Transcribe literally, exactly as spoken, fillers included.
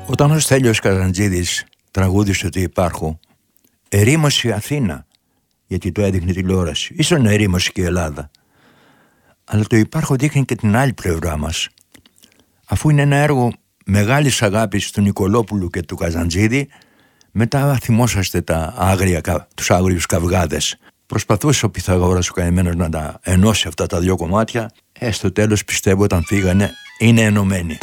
Όταν ο Στέλιος Καζαντζίδης τραγούδισε ότι υπάρχω, ερήμωσε η Αθήνα, γιατί το έδειχνε τηλεόραση. Ίσως να ερήμωσε και η Ελλάδα. Αλλά το υπάρχω δείχνει και την άλλη πλευρά μας. Αφού είναι ένα έργο μεγάλης αγάπης του Νικολόπουλου και του Καζαντζίδη, μετά θυμόσαστε τα άγρια, τους άγριους καυγάδες. Προσπαθούσε ο Πυθαγόρας ο καημένος να τα ενώσει αυτά τα δύο κομμάτια. Ε, στο τέλος πιστεύω όταν φύγανε είναι ενωμένοι.